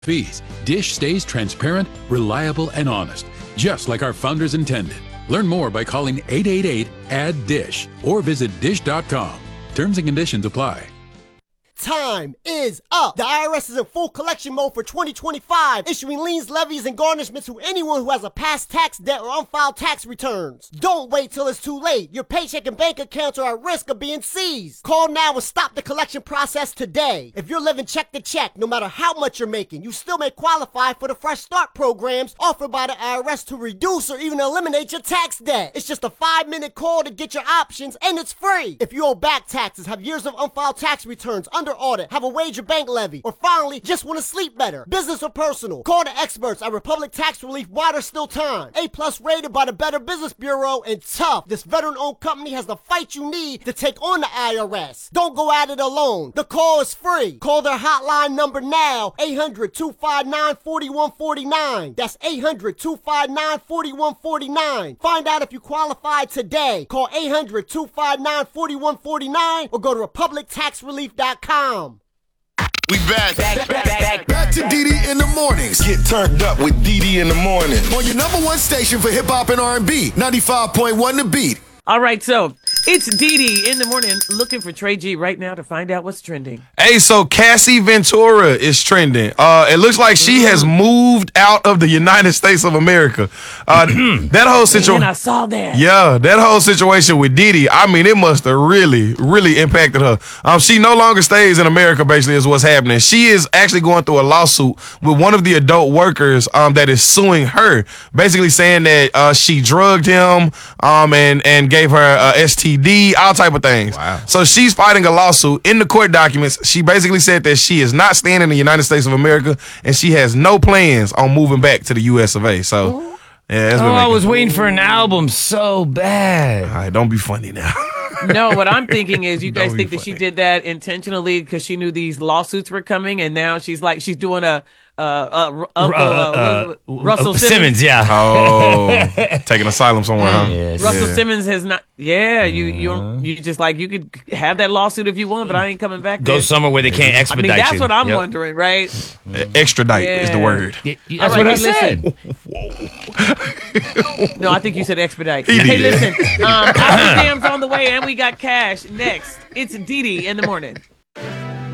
fees. Dish stays transparent, reliable, and honest, just like our founders intended. Learn more by calling 888-ADD-DISH or visit dish.com. Terms and conditions apply. Time is up. The IRS is in full collection mode for 2025, issuing liens, levies, and garnishments to anyone who has a past tax debt or unfiled tax returns. Don't wait till it's too late. Your paycheck and bank accounts are at risk of being seized. Call now and stop the collection process today. If you're living check to check, no matter how much you're making, you still may qualify for the Fresh Start programs offered by the IRS to reduce or even eliminate your tax debt. It's just a 5-minute call to get your options, and it's free. If you owe back taxes, have years of unfiled tax returns under audit, have a wage or bank levy, or finally just want to sleep better, business or personal, call the experts at Republic Tax Relief while there's still time. A+ rated by the Better Business Bureau, and tough. This veteran-owned company has the fight you need to take on the IRS. Don't go at it alone. The call is free. Call their hotline number now, 800-259-4149. That's 800-259-4149. Find out if you qualify today. Call 800-259-4149 or go to republictaxrelief.com. We back to DD in the mornings. Get turned up with DD in the morning. On your number one station for hip hop and R&B, 95.1 The Beat. All right, so it's Dee in the morning looking for Trey G right now to find out what's trending. Hey, so Cassie Ventura is trending. It looks like she has moved out of the United States of America. That whole situation. And I saw that. Yeah, that whole situation with Diddy, I mean, it must have really, really impacted her. She no longer stays in America, basically, is what's happening. She is actually going through a lawsuit with one of the adult workers that is suing her, basically saying that she drugged him and gave her STD, all type of things. Wow. So she's fighting a lawsuit. In the court documents, she basically said that she is not staying in the United States of America and she has no plans on moving back to the US of A. So, yeah. I was waiting for an album so bad. All right, don't be funny now. No, what I'm thinking is you guys Don't be think that she funny. did that intentionally because she knew these lawsuits were coming, and now she's doing a Russell Simmons. Yeah. Oh, taking asylum somewhere, huh? Yes. Russell Simmons has not. Yeah, you just you could have that lawsuit if you want, but I ain't coming back. Go there. somewhere where they can't I expedite mean, that's you. what I'm Yep. wondering, right? Extradite is the Yeah. word. That's All what right, I hey, said. No, I think you said expedite. He Hey, did. listen, Apple Jam's on the way, and we got cash next. It's Dee in the morning.